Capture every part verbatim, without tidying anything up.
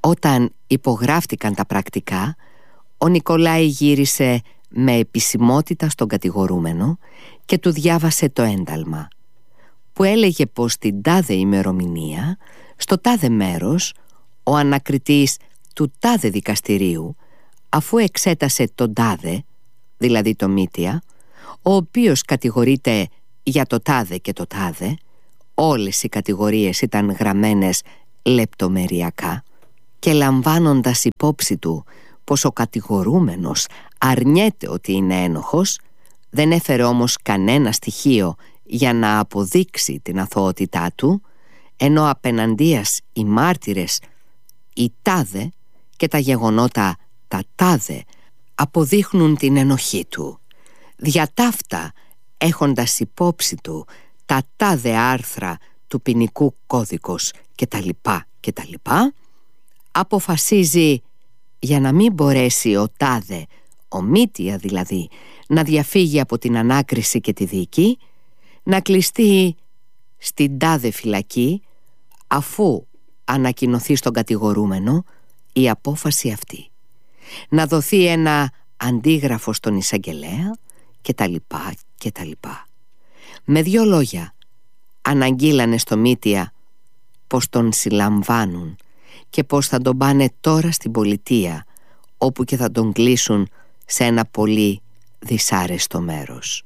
Όταν υπογράφτηκαν τα πρακτικά, ο Νικολάη γύρισε με επισημότητα στον κατηγορούμενο και του διάβασε το ένταλμα, που έλεγε πως την τάδε ημερομηνία, στο τάδε μέρος, ο ανακριτής του τάδε δικαστηρίου, αφού εξέτασε τον τάδε, δηλαδή το Μήτια, ο οποίος κατηγορείται για το τάδε και το τάδε, όλες οι κατηγορίες ήταν γραμμένες λεπτομεριακά, και λαμβάνοντας υπόψη του πως ο κατηγορούμενος αρνιέται ότι είναι ένοχος, δεν έφερε όμως κανένα στοιχείο για να αποδείξει την αθωότητά του, ενώ απεναντίας οι μάρτυρες, οι τάδε, και τα γεγονότα τα τάδε αποδείχνουν την ενοχή του. Δια ταύτα, έχοντας υπόψη του τα τάδε άρθρα του ποινικού κώδικος και τα λοιπά και τα λοιπά, αποφασίζει, για να μην μπορέσει ο τάδε, ο Μήτια δηλαδή, να διαφύγει από την ανάκριση και τη δίκη, να κλειστεί στην τάδε φυλακή, αφού ανακοινωθεί στον κατηγορούμενο η απόφαση αυτή, να δοθεί ένα αντίγραφο στον εισαγγελέα και τα λοιπά και τα λοιπά. Με δύο λόγια, αναγγείλανε στο Μήτια πως τον συλλαμβάνουν και πως θα τον πάνε τώρα στην πολιτεία, όπου και θα τον κλείσουν σε ένα πολύ δυσάρεστο μέρος.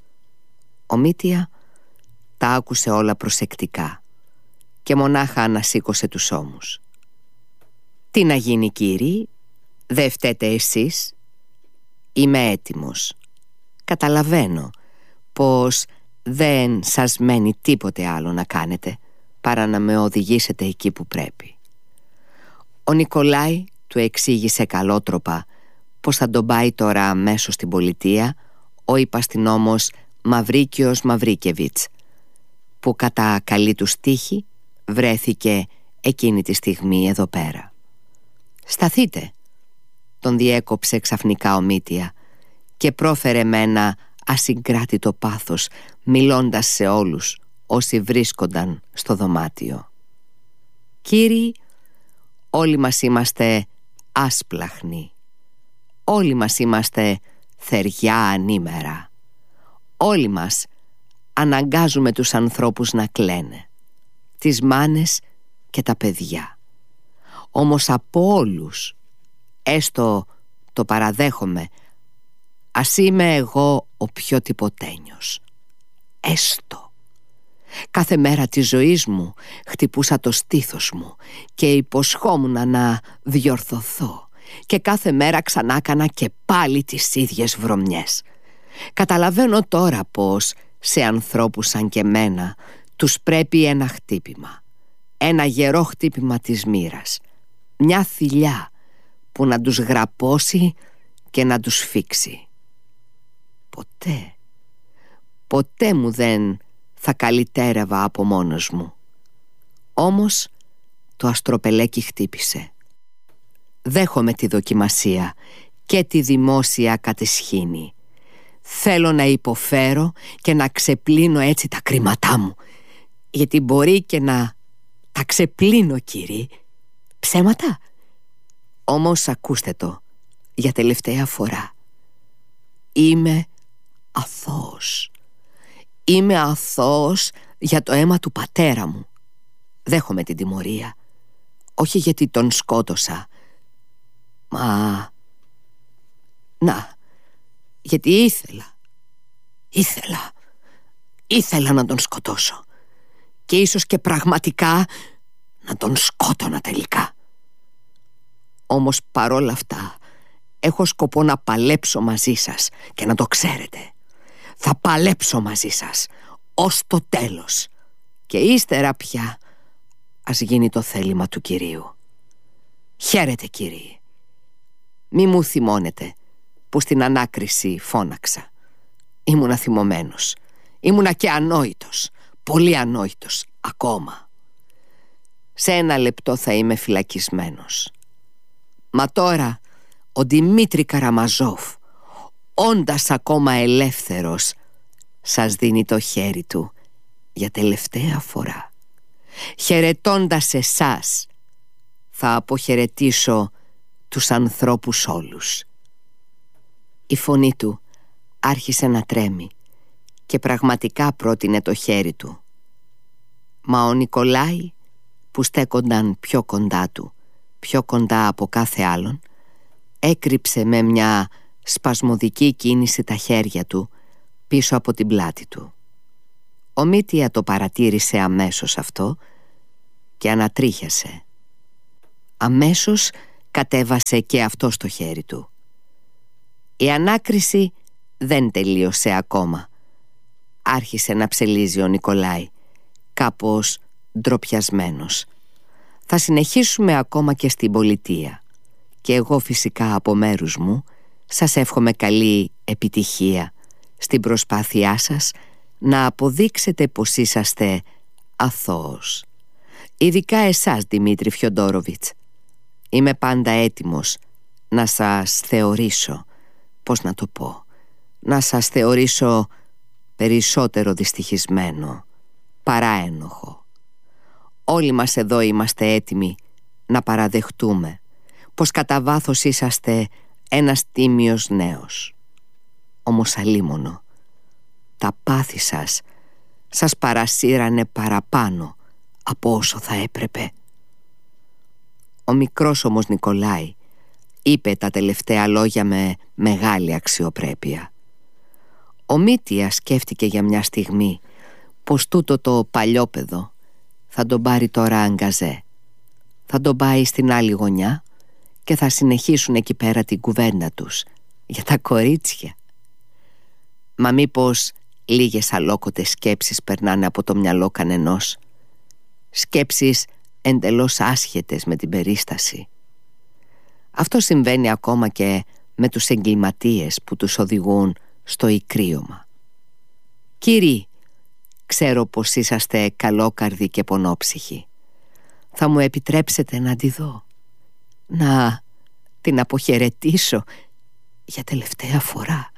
Ο Μήτια τα άκουσε όλα προσεκτικά και μονάχα ανασήκωσε τους ώμους. «Τι να γίνει, κύριοι, δε φταίτε εσείς, είμαι έτοιμος. Καταλαβαίνω πως δεν σας μένει τίποτε άλλο να κάνετε παρά να με οδηγήσετε εκεί που πρέπει». Ο Νικολάη του εξήγησε καλότροπα πως θα τον πάει τώρα αμέσως στην πολιτεία ο υπαστηνόμος Μαυρίκιος Μαυρίκεβιτς, που κατά καλή του τύχη βρέθηκε εκείνη τη στιγμή εδώ πέρα. «Σταθείτε», τον διέκοψε ξαφνικά ο Μήτια και πρόφερε με ένα ασυγκράτητο πάθος, μιλώντας σε όλους όσοι βρίσκονταν στο δωμάτιο. «Κύριοι, όλοι μας είμαστε άσπλαχνοι. Όλοι μας είμαστε θεριά ανήμερα. Όλοι μας αναγκάζουμε τους ανθρώπους να κλαίνε, τις μάνες και τα παιδιά. Όμως από όλους, έστω το παραδέχομαι, ας είμαι εγώ ο πιο τυποτένιος, έστω. Κάθε μέρα της ζωής μου χτυπούσα το στήθος μου και υποσχόμουν να διορθωθώ, και κάθε μέρα ξανά κάνα και πάλι τις ίδιες βρωμιές. Καταλαβαίνω τώρα πως σε ανθρώπους σαν και μένα τους πρέπει ένα χτύπημα, ένα γερό χτύπημα της μοίρας, μια θηλιά που να τους γραπώσει και να τους φίξει. Ποτέ, ποτέ μου δεν θα καλυτέρευα από μόνος μου. Όμως το αστροπελέκι χτύπησε. Δέχομαι τη δοκιμασία και τη δημόσια κατεσχήνη. Θέλω να υποφέρω και να ξεπλύνω έτσι τα κρίματά μου, γιατί μπορεί και να τα ξεπλύνω, κύριοι. Ψέματα? Όμως ακούστε το για τελευταία φορά. Είμαι αθώος. Είμαι αθώος για το αίμα του πατέρα μου. Δέχομαι την τιμωρία, όχι γιατί τον σκότωσα, μα να, γιατί ήθελα Ήθελα Ήθελα να τον σκοτώσω, και ίσως και πραγματικά να τον σκότωνα τελικά. Όμως παρόλα αυτά έχω σκοπό να παλέψω μαζί σας, και να το ξέρετε. Θα παλέψω μαζί σας ως το τέλος, και ύστερα πια ας γίνει το θέλημα του Κυρίου. Χαίρετε, κύριοι. Μη μου θυμώνετε που στην ανάκριση φώναξα. Ήμουνα θυμωμένος. Ήμουνα και ανόητος, πολύ ανόητος ακόμα. Σε ένα λεπτό θα είμαι φυλακισμένος. Μα τώρα ο Δημήτρη Καραμαζόφ, όντας ακόμα ελεύθερος, σας δίνει το χέρι του για τελευταία φορά. Χαιρετώντας εσάς, θα αποχαιρετήσω τους ανθρώπους όλους. Η φωνή του άρχισε να τρέμει και πραγματικά πρότεινε το χέρι του. Μα ο Νικολάη, που στέκονταν πιο κοντά του, πιο κοντά από κάθε άλλον, έκρυψε με μια σπασμωδική κίνηση τα χέρια του πίσω από την πλάτη του. Ο Μήτια το παρατήρησε αμέσως αυτό και ανατρίχιασε. Αμέσως κατέβασε και αυτό στο χέρι του. Η ανάκριση δεν τελείωσε ακόμα. Άρχισε να ψελίζει ο Νικολάη, κάπως ντροπιασμένος. Θα συνεχίσουμε ακόμα και στην πολιτεία. Και εγώ φυσικά από μέρους μου σας εύχομαι καλή επιτυχία στην προσπάθειά σας να αποδείξετε πως είσαστε αθώος. Ειδικά εσάς, Δημήτρη Φιοντόροβιτς. Είμαι πάντα έτοιμος να σας θεωρήσω, πώς να το πω, να σας θεωρήσω περισσότερο δυστυχισμένο παρά ένοχο. Όλοι μας εδώ είμαστε έτοιμοι να παραδεχτούμε πως κατά βάθος είσαστε ένας τίμιος νέος. Όμως αλίμονο, τα πάθη σας σας παρασύρανε παραπάνω από όσο θα έπρεπε. Ο μικρός όμως Νικολάη είπε τα τελευταία λόγια με μεγάλη αξιοπρέπεια. Ο Μήτια σκέφτηκε για μια στιγμή πως τούτο το παλιόπαιδο θα τον πάρει τώρα αγκαζέ. Θα τον πάει στην άλλη γωνιά και θα συνεχίσουν εκεί πέρα την κουβέντα τους για τα κορίτσια. Μα μήπως λίγες αλόκοτες σκέψεις περνάνε από το μυαλό κανενός, σκέψεις εντελώς άσχετες με την περίσταση. Αυτό συμβαίνει ακόμα και με τους εγκληματίες που τους οδηγούν στο ικρίωμα. Κύριοι, ξέρω πως είσαστε καλόκαρδοι και πονόψυχοι. Θα μου επιτρέψετε να τη δω, να την αποχαιρετήσω για τελευταία φορά?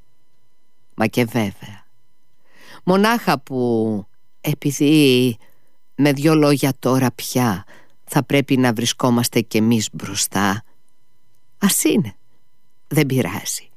Μα και βέβαια, μονάχα που επειδή με δυο λόγια τώρα πια θα πρέπει να βρισκόμαστε κι εμείς μπροστά, ας είναι, δεν πειράζει.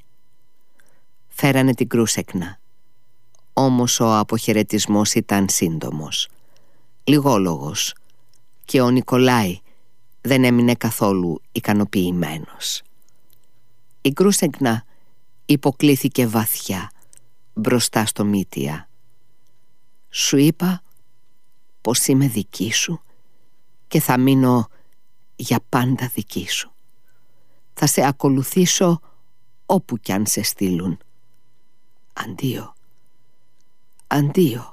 Φέρανε την κρούσεκνα. Όμως ο αποχαιρετισμός ήταν σύντομος, λιγόλογος, και ο Νικολάη δεν έμεινε καθόλου ικανοποιημένος. Η κρούσεκνα υποκλήθηκε βαθιά μπροστά στο Μήτια. Σου είπα πως είμαι δική σου και θα μείνω για πάντα δική σου. Θα σε ακολουθήσω όπου κι αν σε στείλουν. Αντίο, αντίο.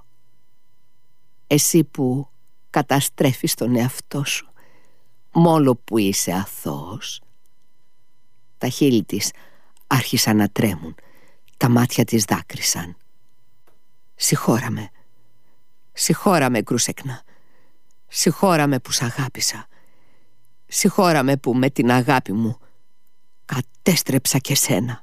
Εσύ που καταστρέφεις τον εαυτό σου μόλο που είσαι αθώος. Τα χείλη της άρχισαν να τρέμουν, τα μάτια της δάκρυσαν. Συγχώραμε, συγχώραμε κρούσεκνα, συγχώραμε που σ' αγάπησα, συγχώραμε που με την αγάπη μου κατέστρεψα και σένα.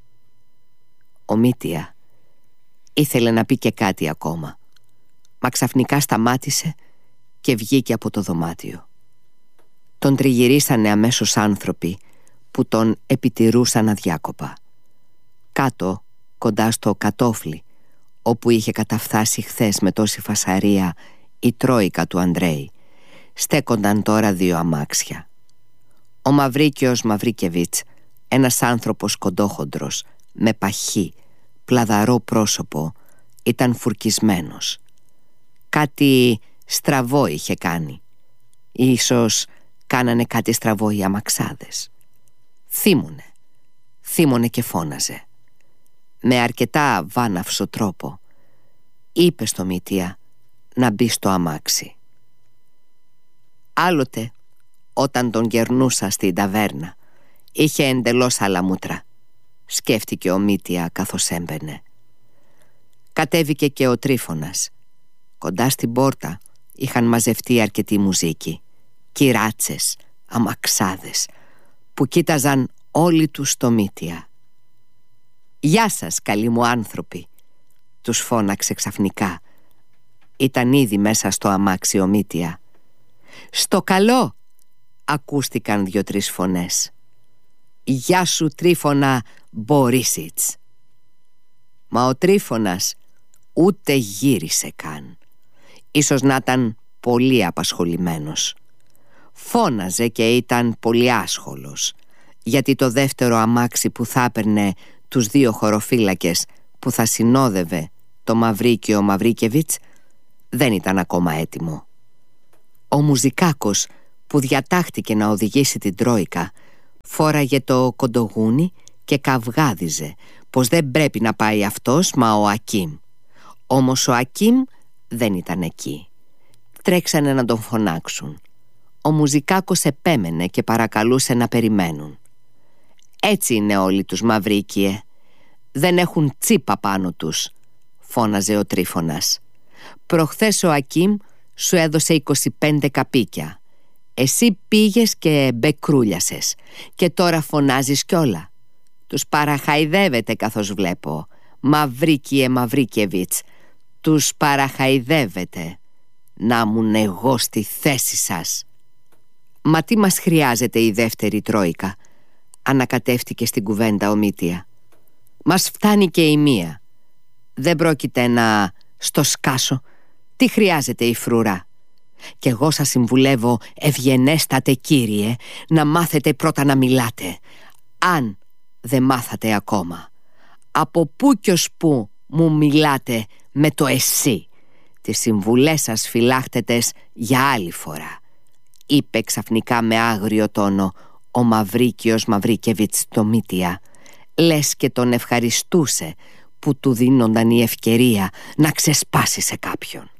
Ο Μήτια ήθελε να πει και κάτι ακόμα, μα ξαφνικά σταμάτησε και βγήκε από το δωμάτιο. Τον τριγυρίσανε αμέσως άνθρωποι που τον επιτηρούσαν αδιάκοπα. Κάτω, κοντά στο κατόφλι, όπου είχε καταφθάσει χθες με τόση φασαρία η τρόικα του Αντρέη, στέκονταν τώρα δύο αμάξια. Ο Μαυρίκιος Μαυρίκεβιτς, ένας άνθρωπος κοντόχοντρος, με παχύ, πλαδαρό πρόσωπο, ήταν φουρκισμένος. Κάτι στραβό είχε κάνει. Ίσως κάνανε κάτι στραβό οι αμαξάδες. Θύμωνε, θύμωνε και φώναζε. Με αρκετά βάναυσο τρόπο είπε στο Μήτια να μπει στο αμάξι. Άλλοτε, όταν τον γερνούσα στην ταβέρνα, είχε εντελώς άλλα μούτρα, σκέφτηκε ο Μήτια καθώς έμπαινε. Κατέβηκε και ο Τρίφωνας. Κοντά στην πόρτα είχαν μαζευτεί αρκετή μουζίκη, κυράτσες, αμαξάδες, που κοίταζαν όλοι τους το Μήτια. «Γεια σας, καλοί μου άνθρωποι», τους φώναξε ξαφνικά. Ήταν ήδη μέσα στο αμάξι ο Μήτια. «Στο καλό», ακούστηκαν δυο-τρεις φωνές. «Γεια σου, Τρίφωνα Μπορίσιτς». Μα ο Τρίφωνας ούτε γύρισε καν. Ίσως να ήταν πολύ απασχολημένος. Φώναζε και ήταν πολύ άσχολος, γιατί το δεύτερο αμάξι που θα έπαιρνε τους δύο χωροφύλακες που θα συνόδευε το Μαυρίκιο Μαυρίκεβιτς δεν ήταν ακόμα έτοιμο. Ο Μουζικάκος που διατάχτηκε να οδηγήσει την Τρόικα φόραγε το κοντογούνι και καυγάδιζε πως δεν πρέπει να πάει αυτός μα ο Ακίμ. Όμως ο Ακίμ δεν ήταν εκεί. Τρέξανε να τον φωνάξουν. Ο Μουζικάκος επέμενε και παρακαλούσε να περιμένουν. «Έτσι είναι όλοι τους Μαυρίκιε. Δεν έχουν τσίπα πάνω τους», φώναζε ο Τρίφωνας. «Προχθές ο Ακίμ σου έδωσε είκοσι πέντε καπίκια. Εσύ πήγες και μπεκρούλιασες και τώρα φωνάζεις κιόλα. Τους παραχαϊδεύετε καθώς βλέπω. Μαυρίκιε Μαυρίκεβιτς, τους παραχαϊδεύετε. Να μουν εγώ στη θέση σας». «Μα τι μας χρειάζεται η δεύτερη Τρόικα?» ανακατεύτηκε στην κουβέντα ο Μήτια. «Μας φτάνει και η μία. Δεν πρόκειται να στο σκάσω. Τι χρειάζεται η φρουρά? Κι εγώ σας συμβουλεύω, ευγενέστατε κύριε, να μάθετε πρώτα να μιλάτε, αν δεν μάθατε ακόμα. Από πού κι ως πού μου μιλάτε με το εσύ. Τις συμβουλές σας φυλάχτετες για άλλη φορά», είπε ξαφνικά με άγριο τόνο ο Μαυρίκιος Μαυρίκεβιτς το Μήτια, λες και τον ευχαριστούσε που του δίνονταν η ευκαιρία να ξεσπάσει σε κάποιον.